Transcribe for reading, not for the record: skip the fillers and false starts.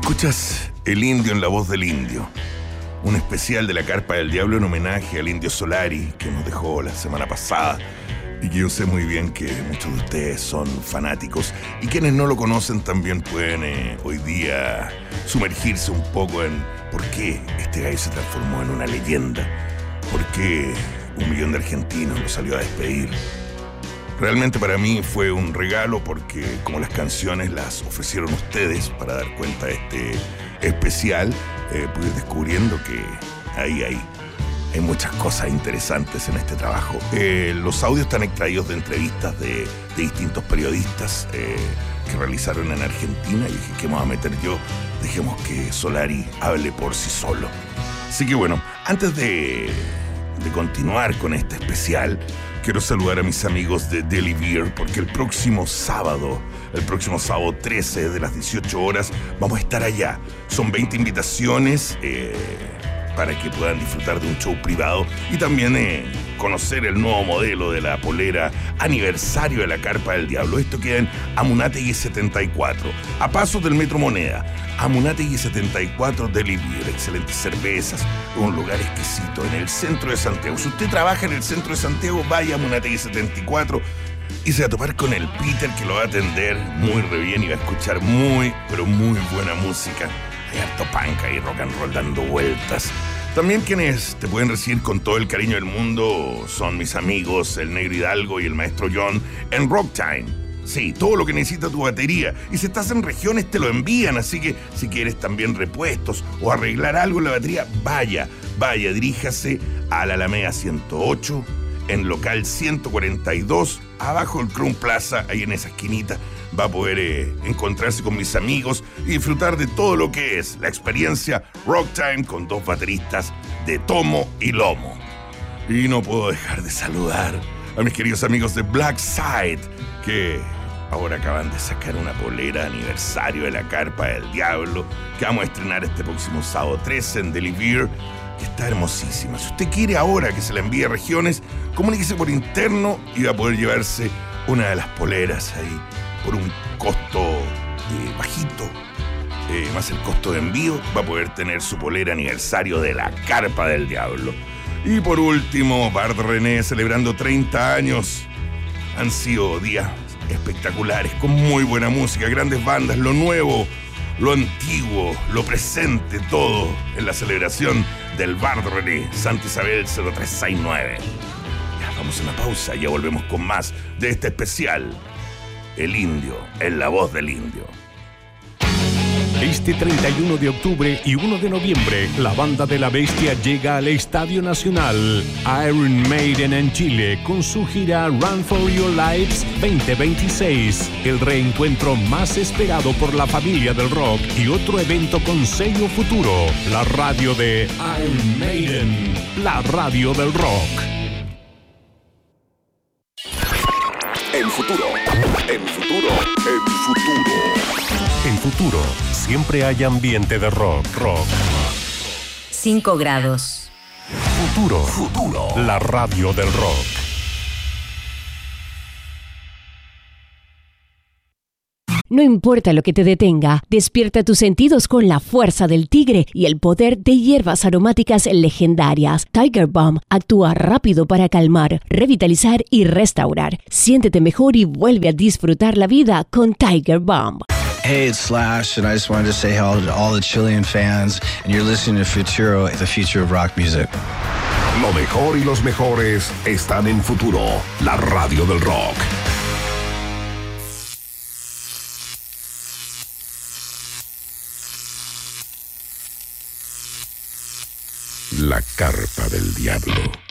Escuchas El Indio en la voz del Indio, un especial de la Carpa del Diablo en homenaje al Indio Solari que nos dejó la semana pasada y que yo sé muy bien que muchos de ustedes son fanáticos y quienes no lo conocen también pueden hoy día sumergirse un poco en por qué este gallo se transformó en una leyenda, por qué 1 millón de argentinos lo salió a despedir. Realmente para mí fue un regalo porque como las canciones las ofrecieron ustedes para dar cuenta de este especial, pude ir descubriendo que hay muchas cosas interesantes en este trabajo. Los audios están extraídos de entrevistas de distintos periodistas que realizaron en Argentina y dije, ¿qué me voy a meter yo? Dejemos que Solari hable por sí solo. Así que bueno, antes de continuar con este especial, quiero saludar a mis amigos de Deli Beer porque el próximo sábado 13 de las 18 horas, vamos a estar allá. Son 20 invitaciones para que puedan disfrutar de un show privado y también conocer el nuevo modelo de la polera aniversario de la Carpa del Diablo. Esto queda en Amunátegui 74, a pasos del Metro Moneda. Amunátegui 74 Deli Beer, excelentes cervezas, un lugar exquisito en el centro de Santiago. Si usted trabaja en el centro de Santiago, vaya a Amunátegui 74 y se va a topar con el Peter, que lo va a atender muy re bien y va a escuchar muy, pero muy buena música. Hay harto punk y rock and roll dando vueltas. También quienes te pueden recibir con todo el cariño del mundo son mis amigos, el Negro Hidalgo y el Maestro John en Rock Time. Sí, todo lo que necesita tu batería. Y si estás en regiones te lo envían, así que si quieres también repuestos o arreglar algo en la batería, vaya, diríjase a la Alameda 108, en local 142, abajo del Crown Plaza, ahí en esa esquinita. Va a poder encontrarse con mis amigos y disfrutar de todo lo que es la experiencia Rock Time con 2 bateristas de tomo y lomo. Y no puedo dejar de saludar a mis queridos amigos de Black Side, que ahora acaban de sacar una polera aniversario de la Carpa del Diablo, que vamos a estrenar este próximo sábado 13 en Deli Beer, que está hermosísima. Si usted quiere ahora que se la envíe a regiones, comuníquese por interno y va a poder llevarse una de las poleras ahí por un costo bajito, más el costo de envío, va a poder tener su polera aniversario de la Carpa del Diablo. Y por último, Bar de René celebrando 30 años. Han sido días espectaculares, con muy buena música, grandes bandas, lo nuevo, lo antiguo, lo presente, todo en la celebración del Bar de René, Santa Isabel 0369. Ya, vamos a una pausa y ya volvemos con más de este especial. El Indio, en la voz del Indio. Este 31 de octubre y 1 de noviembre, la Banda de la Bestia llega al Estadio Nacional Iron Maiden en Chile con su gira Run for Your Lives 2026. El reencuentro más esperado por la familia del rock y otro evento con sello futuro. La radio de Iron Maiden, la radio del rock. En futuro. En futuro, siempre hay ambiente de rock. 5 grados. Futuro. La radio del rock. No importa lo que te detenga, despierta tus sentidos con la fuerza del tigre y el poder de hierbas aromáticas legendarias. Tiger Balm actúa rápido para calmar, revitalizar y restaurar. Siéntete mejor y vuelve a disfrutar la vida con Tiger Balm. Hey, it's Slash, and I just wanted to say hello to all the Chilean fans, and you're listening to Futuro, the future of rock music. Lo mejor y los mejores están en Futuro, la radio del rock. La Carpa del Diablo.